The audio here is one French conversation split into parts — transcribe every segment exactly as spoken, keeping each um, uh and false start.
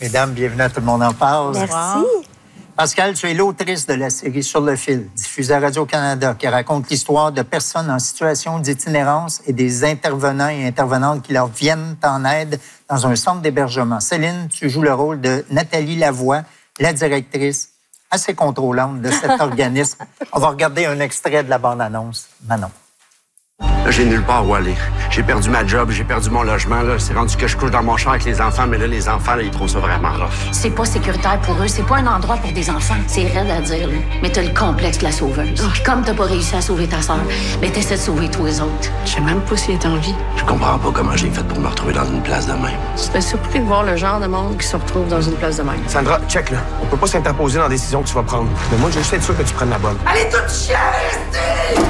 Mesdames, bienvenue à Tout le monde en parle. Merci. Pascal, tu es l'autrice de la série Sur le fil, diffusée à Radio-Canada, qui raconte l'histoire de personnes en situation d'itinérance et des intervenants et intervenantes qui leur viennent en aide dans un centre d'hébergement. Céline, tu joues le rôle de Nathalie Lavoie, la directrice assez contrôlante de cet organisme. On va regarder un extrait de la bande-annonce. Manon. Là, j'ai nulle part où aller. J'ai perdu ma job, j'ai perdu mon logement. Là, c'est rendu que je couche dans mon char avec les enfants, mais là, les enfants, là, ils trouvent ça vraiment rough. C'est pas sécuritaire pour eux. C'est pas un endroit pour des enfants. C'est raide à dire, là. Mais t'as le complexe de la sauveuse. Puis comme t'as pas réussi à sauver ta sœur, mais t'essaies de sauver tous les autres. Je sais même pas s'il est en vie. Je comprends pas comment j'ai fait pour me retrouver dans une place de même. Je serais surpris de voir le genre de monde qui se retrouve dans une place de même. Sandra, check, là. On peut pas s'interposer dans la décision que tu vas prendre. Mais moi, je veux juste être sûr que tu prennes la bonne. Allez, toute chier, restez!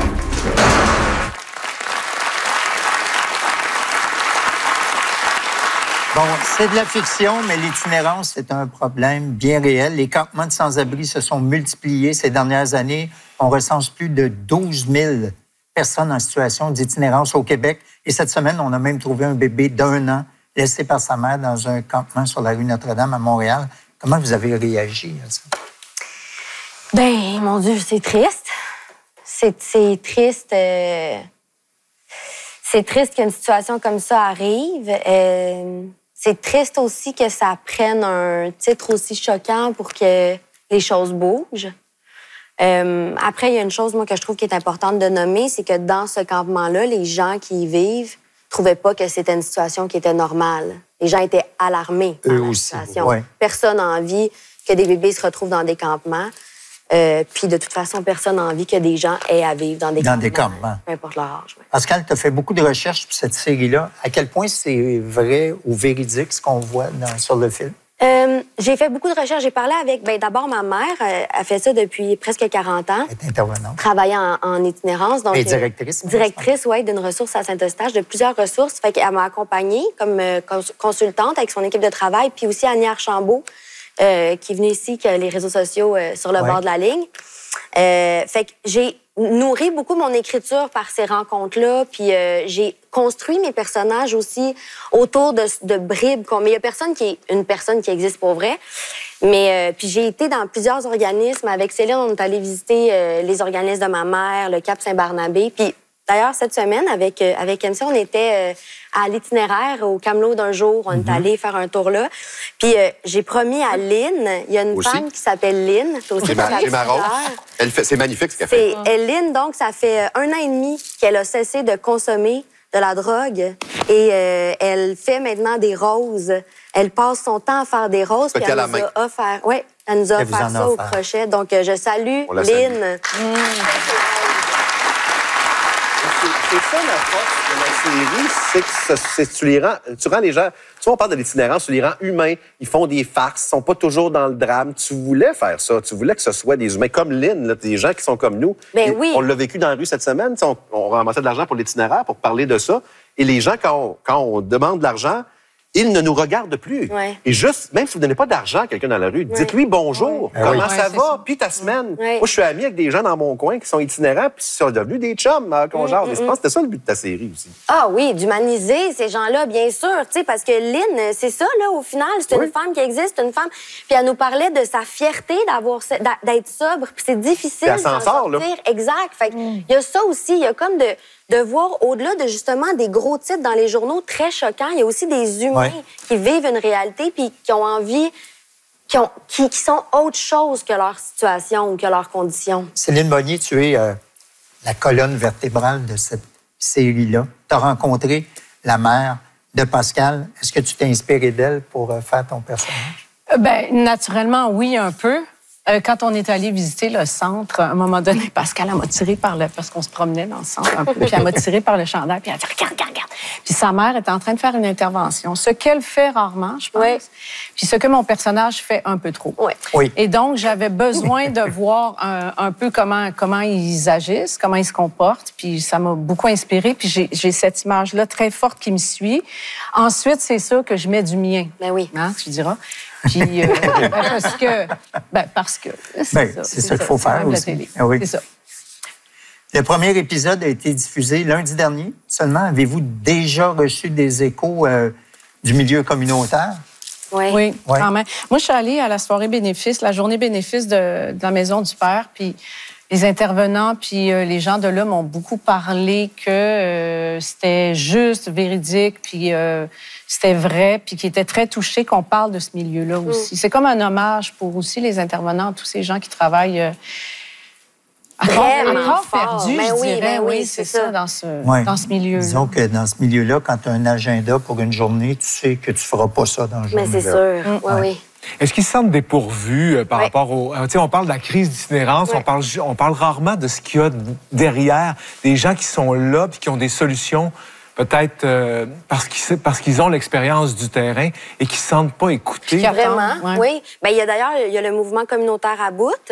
Bon, c'est de la fiction, mais l'itinérance, c'est un problème bien réel. Les campements de sans-abri se sont multipliés ces dernières années. On recense plus de douze mille personnes en situation d'itinérance au Québec. Et cette semaine, on a même trouvé un bébé d'un an laissé par sa mère dans un campement sur la rue Notre-Dame à Montréal. Comment vous avez réagi à ça? Ben, mon Dieu, c'est triste. C'est, c'est triste. Euh... C'est triste qu'une situation comme ça arrive. Euh... C'est triste aussi que ça prenne un titre aussi choquant pour que les choses bougent. Euh, après, il y a une chose, moi, que je trouve qui est importante de nommer, c'est que dans ce campement-là, les gens qui y vivent trouvaient pas que c'était une situation qui était normale. Les gens étaient alarmés par Eux la aussi, situation. ouais. Personne n'a envie que des bébés se retrouvent dans des campements. Euh, puis de toute façon, personne n'a envie que des gens aient à vivre dans des Dans campements. des campements. Peu importe leur âge. Ouais. Pascal, tu as fait beaucoup de recherches sur cette série-là. À quel point c'est vrai ou véridique ce qu'on voit dans, sur le film? Euh, j'ai fait beaucoup de recherches. J'ai parlé avec, ben, d'abord, ma mère. Euh, elle fait ça depuis presque quarante ans. Elle est intervenante. Travaillant en, en itinérance. Donc, Et directrice. Euh, directrice, oui, d'une ressource à Saint-Eustache, de plusieurs ressources. Fait qu'elle m'a accompagnée comme euh, cons- consultante avec son équipe de travail. Puis aussi Annie Archambault, euh, qui est venue ici, que les réseaux sociaux euh, sur le Ouais. bord de la ligne. Euh, fait que j'ai nourri beaucoup mon écriture par ces rencontres-là, puis euh, j'ai construit mes personnages aussi autour de, de bribes. Mais il y a personne qui est une personne qui existe pour vrai. Mais euh, puis j'ai été dans plusieurs organismes. Avec Céline, on est allé visiter euh, les organismes de ma mère, le Cap Saint-Barnabé. Puis d'ailleurs, cette semaine, avec, euh, avec M C, on était euh, à l'itinéraire, au Camelot d'un jour. On Mm-hmm. est allé faire un tour là. Puis euh, j'ai promis à Lynn, il y a une Aussi. femme qui s'appelle Lynn. C'est aussi C'est ma, pour la c'est ma rose. couleur. Elle fait, c'est magnifique ce qu'elle fait. C'est elle, Lynn, donc, ça fait un an et demi qu'elle a cessé de consommer de la drogue et euh, elle fait maintenant des roses. Elle passe son temps à faire des roses. Fait Puis qu'elle elle a nous la main. a offert, ouais, elle nous a Elle vous offert en a ça au offert. crochet. Donc, euh, je salue On la salue. Lynn. C'est, c'est ça la force de la série, c'est que ça- c'est- tu les rends, tu rends les gens. Tu vois, on parle de l'itinérance, tu les rends humains. Ils font des farces, ils sont pas toujours dans le drame. Tu voulais faire ça, tu voulais que ce soit des humains comme Lynn, là, des gens qui sont comme nous. Ben Et oui. On l'a vécu dans la rue cette semaine. Tu sais, On, on ramassait de l'argent pour l'itinéraire pour parler de ça. Et les gens, quand on, quand on demande de l'argent, ils ne nous regardent plus. Ouais. Et juste, même si vous ne donnez pas d'argent à quelqu'un dans la rue, dites-lui bonjour, Ouais. comment Oui. ça Ouais, c'est va, ça. puis ta semaine. Ouais. Moi, je suis ami avec des gens dans mon coin qui sont itinérants, puis ils sont devenus des chums, hein, qu'on jase. Mm, Et je pense que c'était ça le but de ta série aussi. Ah oui, d'humaniser ces gens-là, bien sûr, tu sais, parce que Lynn, c'est ça, là, au final, c'est Oui. une femme qui existe, une femme, puis elle nous parlait de sa fierté d'avoir, d'a- d'être sobre, puis c'est difficile Puis elle s'en d'en sort, là. sortir. Exact. Fait que il y a ça aussi, il y a comme de, de voir au-delà de justement des gros titres dans les journaux très choquants, il y a aussi des humains Ouais. qui vivent une réalité puis qui ont envie, qui, ont, qui, qui sont autre chose que leur situation ou que leurs conditions. Céline Bonnier, tu es euh, la colonne vertébrale de cette série-là. Tu as rencontré la mère de Pascal. Est-ce que tu t'es inspiré d'elle pour euh, faire ton personnage? Euh, Ben, naturellement, oui, un peu. Euh, quand on est allé visiter le centre, à un moment donné, Pascal, elle m'a tiré par le... Parce qu'on se promenait dans le centre un peu, puis elle m'a tiré par le chandail, puis elle a dit « Regarde, regarde, regarde! » Puis sa mère était en train de faire une intervention, ce qu'elle fait rarement, je pense. Ouais. Puis ce que mon personnage fait un peu trop. Ouais. Oui. Et donc, j'avais besoin de voir un, un peu comment, comment ils agissent, comment ils se comportent. Puis ça m'a beaucoup inspirée. Puis j'ai, j'ai cette image-là très forte qui me suit. Ensuite, c'est ça que je mets du mien. Ben oui. Hein, tu diras. Puis, euh, ben, parce que... Ben, parce que... C'est Ben, ça, c'est ça qu'il faut faire même la aussi. télé. Ah oui. C'est ça. Le premier épisode a été diffusé lundi dernier. Seulement, avez-vous déjà reçu des échos euh, du milieu communautaire? Oui. Oui, Ouais. quand même. Moi, je suis allée à la soirée bénéfice, la journée bénéfice de, de la Maison du Père, puis les intervenants, puis euh, les gens de là m'ont beaucoup parlé que euh, c'était juste, véridique, puis euh, c'était vrai, puis qu'ils étaient très touchés qu'on parle de ce milieu-là aussi. Mm. C'est comme un hommage pour aussi les intervenants, tous ces gens qui travaillent euh, encore, encore perdus, ben je oui, dirais. ben oui, oui, c'est c'est ça, ça, dans ce, Ouais. dans ce milieu-là. Disons que dans ce milieu-là, quand tu as un agenda pour une journée, tu sais que tu ne feras pas ça dans la journée. Mais c'est sûr, oui, Ouais. oui. Est-ce qu'ils se sentent dépourvus euh, par Oui. rapport au... euh, Tu sais, on parle de la crise d'itinérance, Oui. on, parle, ju- on parle rarement de ce qu'il y a derrière, des gens qui sont là puis qui ont des solutions, peut-être euh, parce qu'ils parce qu'ils ont l'expérience du terrain et qui ne se sentent pas écoutés. Qui attendent, Vraiment, ouais. oui. Ben, il y a d'ailleurs, il y a le mouvement communautaire à bout.